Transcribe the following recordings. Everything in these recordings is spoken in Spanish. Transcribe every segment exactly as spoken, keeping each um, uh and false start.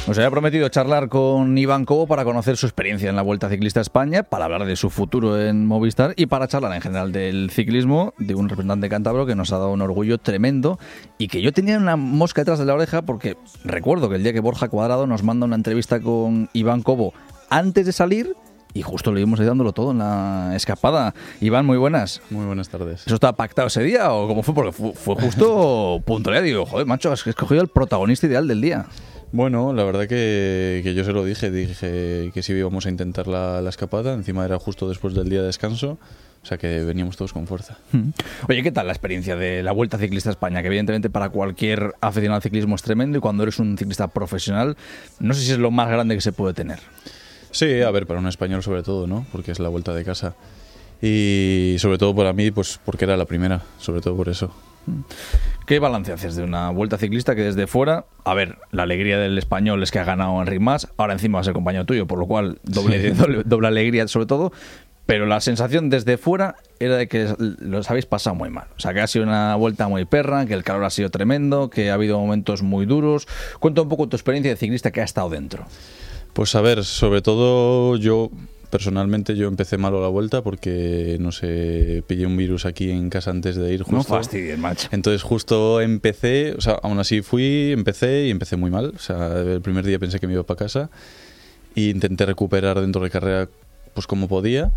Nos había prometido charlar con Iván Cobo para conocer su experiencia en la Vuelta Ciclista a España, para hablar de su futuro en Movistar y para charlar en general del ciclismo, de un representante cántabro que nos ha dado un orgullo tremendo y que yo tenía una mosca detrás de la oreja porque recuerdo que el día que Borja Cuadrado nos manda una entrevista con Iván Cobo antes de salir, y justo lo íbamos dándolo todo en la escapada. Iván, muy buenas. Muy buenas tardes. ¿Eso estaba pactado ese día o cómo fue? Porque fue, fue justo puntualidad. Digo, joder, macho, has escogido el protagonista ideal del día. Bueno, la verdad que, que yo se lo dije, dije que sí íbamos a intentar la, la escapada, encima era justo después del día de descanso, o sea que veníamos todos con fuerza. Oye, ¿qué tal la experiencia de la Vuelta Ciclista a España? Que evidentemente para cualquier aficionado al ciclismo es tremendo y cuando eres un ciclista profesional, no sé si es lo más grande que se puede tener. Sí, a ver, para un español sobre todo, ¿no? Porque es la Vuelta de casa. Y sobre todo para mí, pues porque era la primera, sobre todo por eso. ¿Qué balance haces de una Vuelta Ciclista que desde fuera, a ver, la alegría del español es que ha ganado Enric Mas, ahora encima va a ser compañero tuyo, por lo cual doble, sí. doble, doble alegría sobre todo, pero la sensación desde fuera era de que los habéis pasado muy mal, o sea que ha sido una vuelta muy perra, que el calor ha sido tremendo, que ha habido momentos muy duros. Cuenta un poco tu experiencia de ciclista que ha estado dentro. Pues a ver, sobre todo yo... Personalmente yo empecé malo la vuelta porque, no sé, pillé un virus aquí en casa antes de ir justo. No fastidies, macho. Entonces justo empecé, o sea, aún así fui, empecé y empecé muy mal. O sea, el primer día pensé que me iba para casa e intenté recuperar dentro de carrera pues como podía.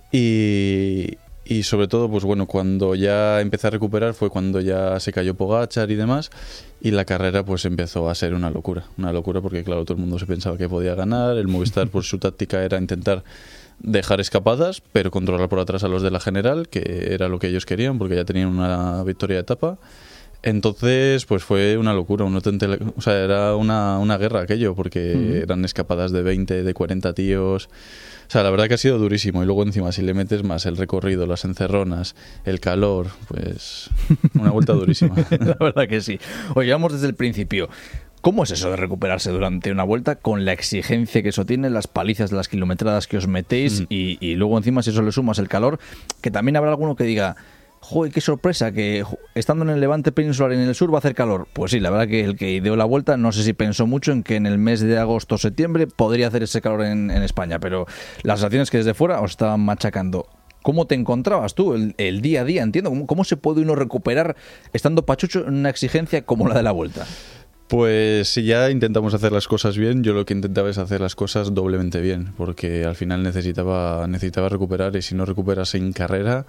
Y, y sobre todo, pues bueno, cuando ya empecé a recuperar fue cuando ya se cayó Pogačar y demás. Y la carrera pues empezó a ser una locura, una locura porque claro, todo el mundo se pensaba que podía ganar, el Movistar pues su táctica era intentar dejar escapadas, pero controlar por atrás a los de la general, que era lo que ellos querían porque ya tenían una victoria de etapa. Entonces pues fue una locura, un auténtico, o sea, era una, una guerra aquello porque uh-huh. eran escapadas de veinte, de cuarenta tíos. O sea, la verdad que ha sido durísimo. Y luego encima, si le metes más el recorrido, las encerronas, el calor, pues una vuelta durísima. La verdad que sí. Oye, vamos desde el principio. ¿Cómo es eso de recuperarse durante una vuelta con la exigencia que eso tiene, las palizas de las kilometradas que os metéis mm. y, y luego encima si eso le sumas el calor, que también habrá alguno que diga... ¡Joder, qué sorpresa! Que estando en el Levante peninsular y en el sur va a hacer calor. Pues sí, la verdad que el que ideó la vuelta no sé si pensó mucho en que en el mes de agosto o septiembre podría hacer ese calor en, en España, pero las sensaciones que desde fuera os estaban machacando. ¿Cómo te encontrabas tú el, el día a día? Entiendo, ¿cómo, ¿cómo se puede uno recuperar estando pachucho en una exigencia como la de la vuelta? Pues si ya intentamos hacer las cosas bien, yo lo que intentaba es hacer las cosas doblemente bien, porque al final necesitaba, necesitaba recuperar y si no recuperas en carrera...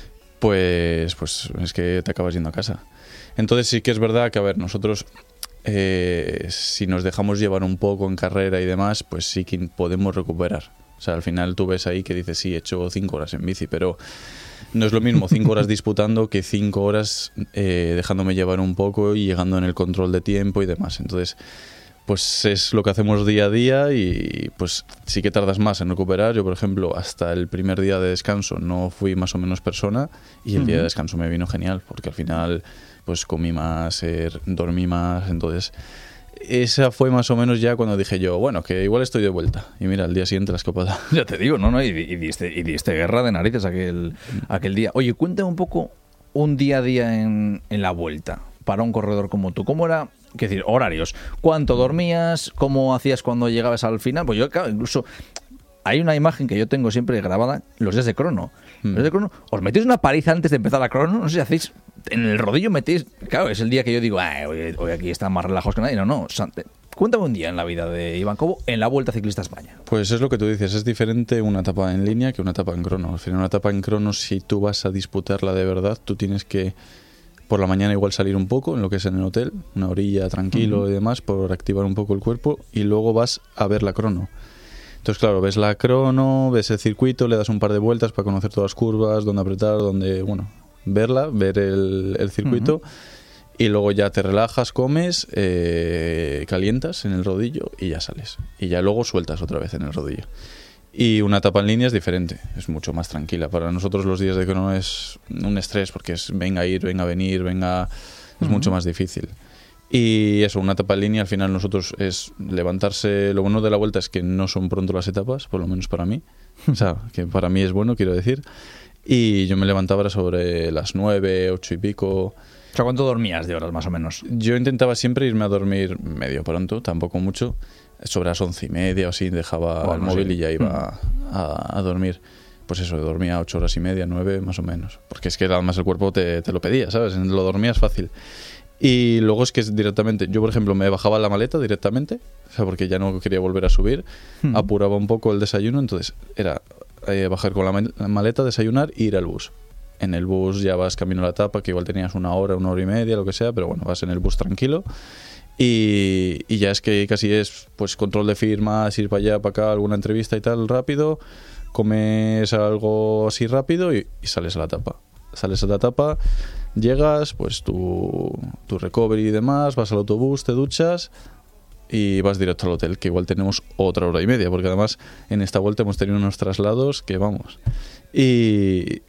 Pues, pues es que te acabas yendo a casa. Entonces sí que es verdad que, a ver, nosotros eh, si nos dejamos llevar un poco en carrera y demás, pues sí que podemos recuperar. O sea, al final tú ves ahí que dices, sí, he hecho cinco horas en bici, pero no es lo mismo cinco horas disputando que cinco horas eh, dejándome llevar un poco y llegando en el control de tiempo y demás. Entonces... pues es lo que hacemos día a día y pues sí que tardas más en recuperar. Yo, por ejemplo, hasta el primer día de descanso no fui más o menos persona y el uh-huh. día de descanso me vino genial porque al final pues comí más, eh, dormí más, entonces esa fue más o menos ya cuando dije yo, bueno, que igual estoy de vuelta. Y mira, al día siguiente la escapada. Ya te digo, no, no, y, y, diste, y diste guerra de narices aquel, aquel día. Oye, cuéntame un poco un día a día en, en la vuelta para un corredor como tú. ¿Cómo era? ¿Qué decir? Horarios. ¿Cuánto dormías? ¿Cómo hacías cuando llegabas al final? Pues yo, claro, incluso hay una imagen que yo tengo siempre grabada, los días de crono. Mm. Los días de crono, os metéis una paliza antes de empezar la crono, no sé si hacéis, en el rodillo metéis, claro, es el día que yo digo, hoy, hoy aquí están más relajados que nadie. No, no, cuéntame un día en la vida de Iván Cobo en la Vuelta Ciclista a España. Pues es lo que tú dices, es diferente una etapa en línea que una etapa en crono. Al final una etapa en crono, si tú vas a disputarla de verdad, tú tienes que por la mañana igual salir un poco en lo que es en el hotel, una orilla tranquilo uh-huh. y demás, por activar un poco el cuerpo y luego vas a ver la crono. Entonces, claro, ves la crono, ves el circuito, le das un par de vueltas para conocer todas las curvas, dónde apretar, dónde, bueno, verla, ver el, el circuito uh-huh. y luego ya te relajas, comes, eh, calientas en el rodillo y ya sales. Y ya luego sueltas otra vez en el rodillo. Y una etapa en línea es diferente, es mucho más tranquila. Para nosotros los días de crono es un estrés porque es venga a ir, venga a venir, venga... es uh-huh. mucho más difícil. Y eso, una etapa en línea al final nosotros es levantarse... Lo bueno de la vuelta es que no son pronto las etapas, por lo menos para mí. O sea, que para mí es bueno, quiero decir. Y yo me levantaba sobre las nueve, ocho y pico... O sea, ¿cuánto dormías de horas más o menos? Yo intentaba siempre irme a dormir medio pronto, tampoco mucho. Sobre las once y media o así dejaba oh, el no móvil sé. y ya iba mm. a, a dormir. Pues eso, dormía ocho horas y media, nueve más o menos. Porque es que además el cuerpo te, te lo pedía, ¿sabes? Lo dormías fácil. Y luego es que es directamente, yo por ejemplo me bajaba la maleta directamente, o sea, porque ya no quería volver a subir, mm. apuraba un poco el desayuno, entonces era eh, bajar con la, la maleta, desayunar e ir al bus. En el bus ya vas camino a la etapa, que igual tenías una hora, una hora y media, lo que sea, pero bueno, vas en el bus tranquilo. Y, y ya es que casi es pues control de firmas, ir para allá, para acá, alguna entrevista y tal rápido, comes algo así rápido y, y sales a la etapa. Sales a la etapa, llegas, pues tu, tu recovery y demás, vas al autobús, te duchas y vas directo al hotel, que igual tenemos otra hora y media, porque además en esta vuelta hemos tenido unos traslados que vamos. Y,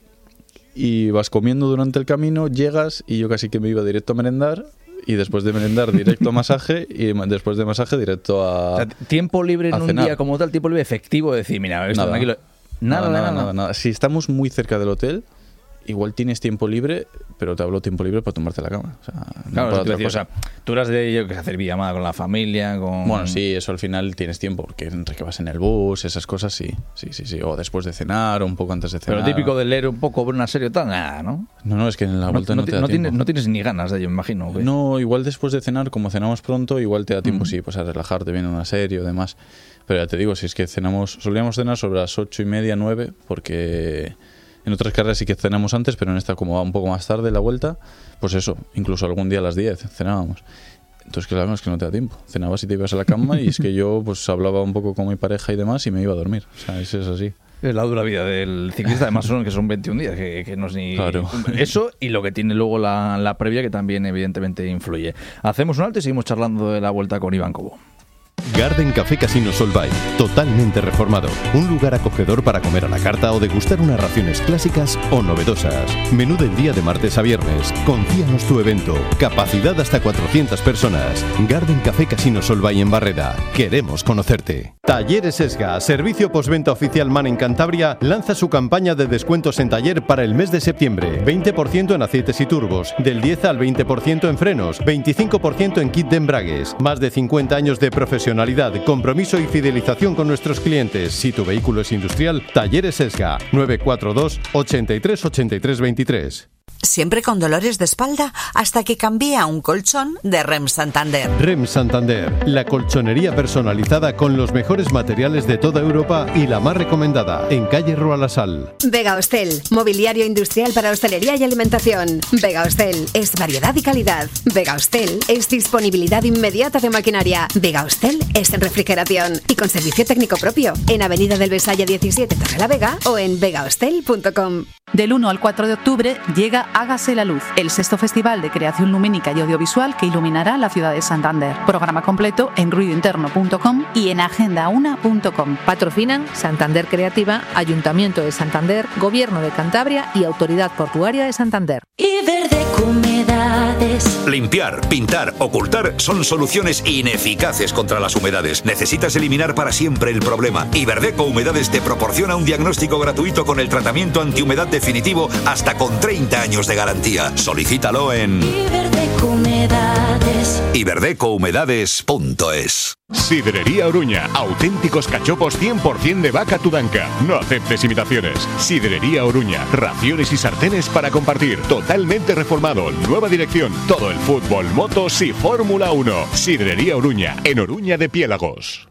y vas comiendo durante el camino, llegas y yo casi que me iba directo a merendar. Y después de merendar, directo a masaje. Y después de masaje, directo a. O sea, tiempo libre en un día como tal, tiempo libre efectivo. Decir, mira, esto nada. tranquilo. Nada nada, nada, nada, nada, nada, nada. Si estamos muy cerca del hotel, igual tienes tiempo libre, pero te hablo tiempo libre para tomarte la cama. O sea, no claro, para es decir, o sea, tú eras de yo que hacer videollamada con la familia, con. Bueno, sí, eso al final tienes tiempo, porque entre que vas en el bus, esas cosas, sí. Sí, sí, sí. O después de cenar, o un poco antes de cenar. Pero típico de leer un poco, ver una serie o tal, nada, ¿no? No, no, es que en la vuelta no, no, no te da no tiempo. Tienes, no tienes ni ganas de ello, me imagino. ¿Qué? No, igual después de cenar, como cenamos pronto, igual te da tiempo, mm. sí, pues a relajarte viendo una serie o demás. Pero ya te digo, si es que cenamos, solíamos cenar sobre las ocho y media, nueve, porque en otras carreras sí que cenamos antes, pero en esta como va un poco más tarde la vuelta, pues eso, incluso algún día a las diez cenábamos. Entonces, claro, es que no te da tiempo. Cenabas y te ibas a la cama y es que yo pues hablaba un poco con mi pareja y demás y me iba a dormir. O sea, eso es así. Es la dura vida del ciclista, además son que son veintiún días, que, que no es ni claro. Eso y lo que tiene luego la, la previa, que también evidentemente influye. Hacemos un alto y seguimos charlando de la vuelta con Iván Cobo. Garden Café Casino Solvay, totalmente reformado. Un lugar acogedor para comer a la carta o degustar unas raciones clásicas o novedosas. Menú del día de martes a viernes. Confíanos tu evento. Capacidad hasta cuatrocientas personas. Garden Café Casino Solvay en Barreda. Queremos conocerte. Talleres Esga, servicio postventa oficial MAN en Cantabria, lanza su campaña de descuentos en taller para el mes de septiembre. veinte por ciento en aceites y turbos, del diez al veinte por ciento en frenos, veinticinco por ciento en kit de embragues. Más de cincuenta años de profesionalidad, compromiso y fidelización con nuestros clientes. Si tu vehículo es industrial, Talleres Esga, nueve cuatro dos, ochenta y tres, ochenta y tres, veintitrés. Siempre con dolores de espalda hasta que cambié a un colchón de Rem Santander. Rem Santander, la colchonería personalizada con los mejores materiales de toda Europa y la más recomendada, en calle Rua La Sal. Vega Hostel, mobiliario industrial para hostelería y alimentación. Vega Hostel es variedad y calidad. Vega Hostel es disponibilidad inmediata de maquinaria. Vega Hostel es refrigeración y con servicio técnico propio en Avenida del Besaya diecisiete, Torrelavega o en vega hostel punto com. Del uno al cuatro de octubre llega Hágase la Luz, el sexto festival de creación lumínica y audiovisual que iluminará la ciudad de Santander. Programa completo en ruido interno punto com y en agenda una punto com. Patrocinan Santander Creativa, Ayuntamiento de Santander, Gobierno de Cantabria y Autoridad Portuaria de Santander. Iberdeco Humedades. Limpiar, pintar, ocultar son soluciones ineficaces contra las humedades. Necesitas eliminar para siempre el problema. Iberdeco Humedades te proporciona un diagnóstico gratuito con el tratamiento antihumedad definitivo hasta con treinta años de garantía. Solicítalo en Iberdeco Humedades. iberdeco humedades punto es. Sidrería Oruña, auténticos cachopos cien por ciento de vaca tudanca. No aceptes imitaciones. Sidrería Oruña, raciones y sartenes para compartir. Totalmente reformado, nueva dirección. Todo el fútbol, motos y Fórmula uno. Sidrería Oruña, en Oruña de Piélagos.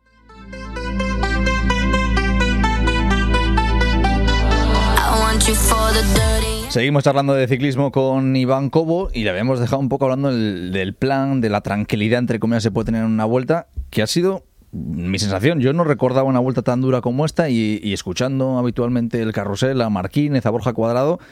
Seguimos charlando de ciclismo con Iván Cobo y le habíamos dejado un poco hablando del, del plan, de la tranquilidad entre comillas se puede tener en una vuelta, que ha sido mi sensación. Yo no recordaba una vuelta tan dura como esta y, y escuchando habitualmente el carrusel a Marquínez, a Borja Cuadrado,